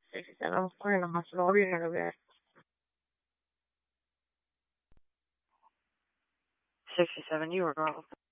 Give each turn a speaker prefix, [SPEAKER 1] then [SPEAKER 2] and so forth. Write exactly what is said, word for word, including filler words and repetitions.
[SPEAKER 1] sixty-seven, we're in the hospital. What are you over there? sixty-seven, you were wrong.